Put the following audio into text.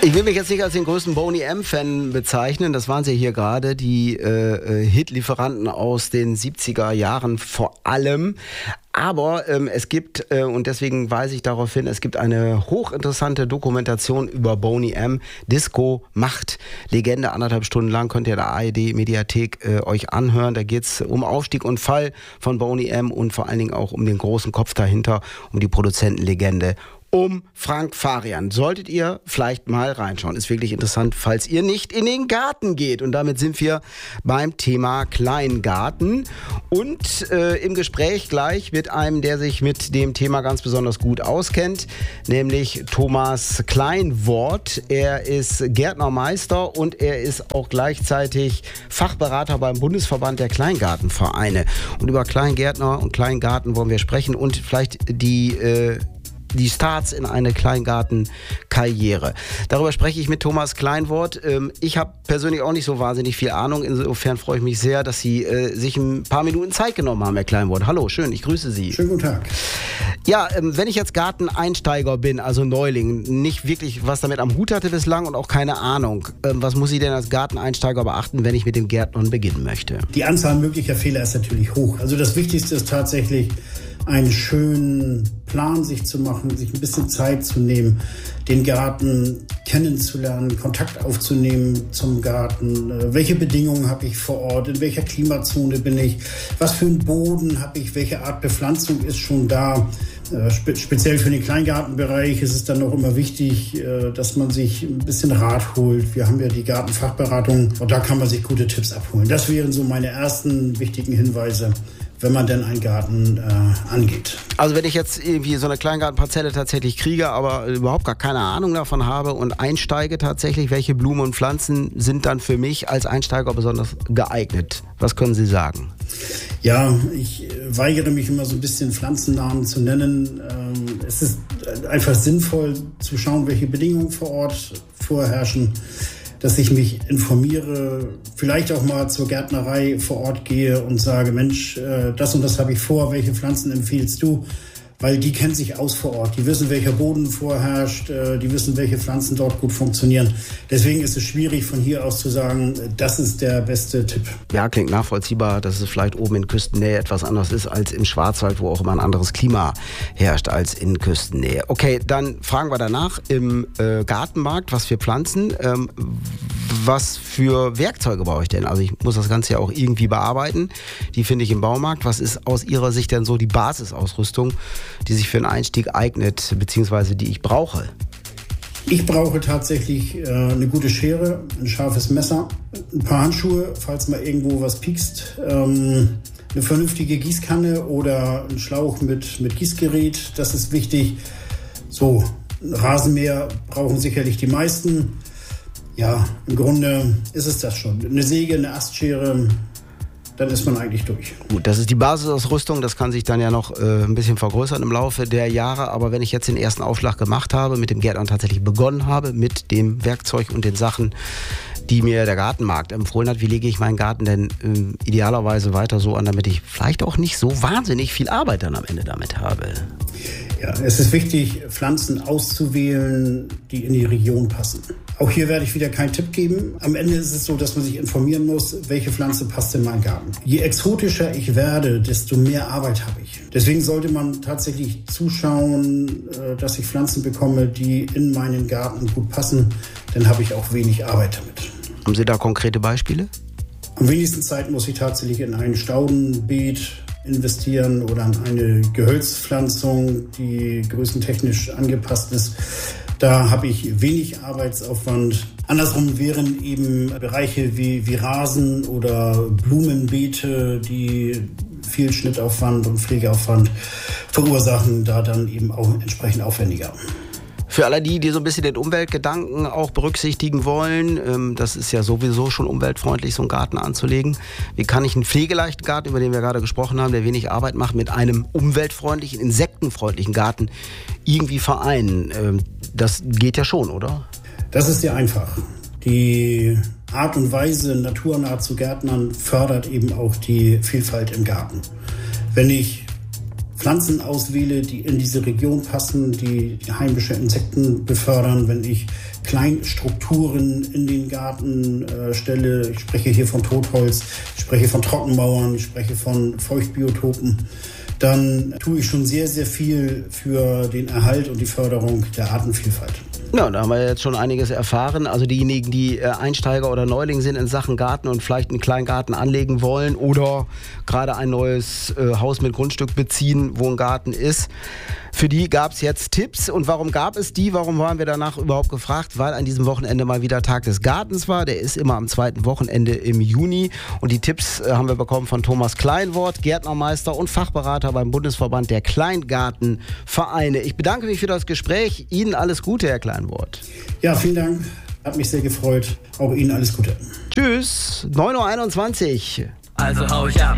Ich will mich jetzt nicht als den größten Boney M-Fan bezeichnen, das waren sie hier gerade, die Hitlieferanten aus den 70er Jahren vor allem. Aber es gibt, und deswegen weise ich darauf hin, es gibt eine hochinteressante Dokumentation über Boney M. Disco Macht Legende, 1,5 Stunden lang, könnt ihr in der ARD-Mediathek euch anhören. Da geht's um Aufstieg und Fall von Boney M. und vor allen Dingen auch um den großen Kopf dahinter, um die Produzentenlegende, um Frank Farian. Solltet ihr vielleicht mal reinschauen. Ist wirklich interessant, falls ihr nicht in den Garten geht. Und damit sind wir beim Thema Kleingarten. Und im Gespräch gleich mit einem, der sich mit dem Thema ganz besonders gut auskennt, nämlich Thomas Kleinwort. Er ist Gärtnermeister und er ist auch gleichzeitig Fachberater beim Bundesverband der Kleingartenvereine. Und über Kleingärtner und Kleingarten wollen wir sprechen und vielleicht die Starts in eine Kleingartenkarriere. Darüber spreche ich mit Thomas Kleinwort. Ich habe persönlich auch nicht so wahnsinnig viel Ahnung. Insofern freue ich mich sehr, dass Sie sich ein paar Minuten Zeit genommen haben, Herr Kleinwort. Hallo, schön, ich grüße Sie. Schönen guten Tag. Ja, wenn ich jetzt Garteneinsteiger bin, also Neuling, nicht wirklich was damit am Hut hatte bislang und auch keine Ahnung, was muss ich denn als Garteneinsteiger beachten, wenn ich mit dem Gärtnern beginnen möchte? Die Anzahl möglicher Fehler ist natürlich hoch. Also das Wichtigste ist tatsächlich, einen schönen Plan sich zu machen, sich ein bisschen Zeit zu nehmen, den Garten kennenzulernen, Kontakt aufzunehmen zum Garten. Welche Bedingungen habe ich vor Ort? In welcher Klimazone bin ich? Was für einen Boden habe ich? Welche Art Bepflanzung ist schon da? Speziell für den Kleingartenbereich ist es dann auch immer wichtig, dass man sich ein bisschen Rat holt. Wir haben ja die Gartenfachberatung und da kann man sich gute Tipps abholen. Das wären so meine ersten wichtigen Hinweise, wenn man denn einen Garten angeht. Also wenn ich jetzt irgendwie so eine Kleingartenparzelle tatsächlich kriege, aber überhaupt gar keine Ahnung davon habe und einsteige tatsächlich, welche Blumen und Pflanzen sind dann für mich als Einsteiger besonders geeignet? Was können Sie sagen? Ja, ich weigere mich immer so ein bisschen Pflanzennamen zu nennen. Es ist einfach sinnvoll zu schauen, welche Bedingungen vor Ort vorherrschen, dass ich mich informiere, vielleicht auch mal zur Gärtnerei vor Ort gehe und sage, Mensch, das und das habe ich vor, welche Pflanzen empfiehlst du? Weil die kennen sich aus vor Ort, die wissen, welcher Boden vorherrscht, die wissen, welche Pflanzen dort gut funktionieren. Deswegen ist es schwierig, von hier aus zu sagen, das ist der beste Tipp. Ja, klingt nachvollziehbar, dass es vielleicht oben in Küstennähe etwas anders ist als im Schwarzwald, wo auch immer ein anderes Klima herrscht als in Küstennähe. Okay, dann fragen wir danach im Gartenmarkt, was für Pflanzen, was für Werkzeuge brauche ich denn? Also ich muss das Ganze ja auch irgendwie bearbeiten. Die finde ich im Baumarkt. Was ist aus Ihrer Sicht denn so die Basisausrüstung, die sich für einen Einstieg eignet, beziehungsweise die ich brauche? Ich brauche tatsächlich eine gute Schere, ein scharfes Messer, ein paar Handschuhe, falls mal irgendwo was piekst, eine vernünftige Gießkanne oder ein Schlauch mit Gießgerät, das ist wichtig. So, ein Rasenmäher brauchen sicherlich die meisten. Ja, im Grunde ist es das schon. Eine Säge, eine Astschere, dann ist man eigentlich durch. Gut, das ist die Basisausrüstung, das kann sich dann ja noch ein bisschen vergrößern im Laufe der Jahre, aber wenn ich jetzt den ersten Aufschlag gemacht habe, mit dem Gärtnern tatsächlich begonnen habe, mit dem Werkzeug und den Sachen, die mir der Gartenmarkt empfohlen hat, wie lege ich meinen Garten denn idealerweise weiter so an, damit ich vielleicht auch nicht so wahnsinnig viel Arbeit dann am Ende damit habe? Ja, es ist wichtig, Pflanzen auszuwählen, die in die Region passen. Auch hier werde ich wieder keinen Tipp geben. Am Ende ist es so, dass man sich informieren muss, welche Pflanze passt in meinen Garten. Je exotischer ich werde, desto mehr Arbeit habe ich. Deswegen sollte man tatsächlich zuschauen, dass ich Pflanzen bekomme, die in meinen Garten gut passen. Dann habe ich auch wenig Arbeit damit. Haben Sie da konkrete Beispiele? Am wenigsten Zeit muss ich tatsächlich in ein Staudenbeet investieren oder an eine Gehölzpflanzung, die größentechnisch angepasst ist. Da habe ich wenig Arbeitsaufwand. Andersrum wären eben Bereiche wie Rasen oder Blumenbeete, die viel Schnittaufwand und Pflegeaufwand verursachen, da dann eben auch entsprechend aufwendiger. Für alle die so ein bisschen den Umweltgedanken auch berücksichtigen wollen, das ist ja sowieso schon umweltfreundlich, so einen Garten anzulegen. Wie kann ich einen pflegeleichten Garten, über den wir gerade gesprochen haben, der wenig Arbeit macht, mit einem umweltfreundlichen, insektenfreundlichen Garten irgendwie vereinen? Das geht ja schon, oder? Das ist sehr einfach. Die Art und Weise, naturnah zu gärtnern, fördert eben auch die Vielfalt im Garten. Wenn ich Pflanzen auswähle, die in diese Region passen, die heimische Insekten befördern, wenn ich Kleinstrukturen in den Garten stelle. Ich spreche hier von Totholz, ich spreche von Trockenmauern, ich spreche von Feuchtbiotopen. Dann tue ich schon sehr, sehr viel für den Erhalt und die Förderung der Artenvielfalt. Ja, da haben wir jetzt schon einiges erfahren. Also diejenigen, die Einsteiger oder Neuling sind in Sachen Garten und vielleicht einen kleinen Garten anlegen wollen oder gerade ein neues Haus mit Grundstück beziehen, wo ein Garten ist, für die gab es jetzt Tipps. Und warum gab es die? Warum waren wir danach überhaupt gefragt? Weil an diesem Wochenende mal wieder Tag des Gartens war. Der ist immer am zweiten Wochenende im Juni. Und die Tipps haben wir bekommen von Thomas Kleinwort, Gärtnermeister und Fachberater beim Bundesverband der Kleingartenvereine. Ich bedanke mich für das Gespräch. Ihnen alles Gute, Herr Kleinwort. Ja, vielen Dank. Hat mich sehr gefreut. Auch Ihnen alles Gute. Tschüss. 9:21 Uhr. Also hau ich ab.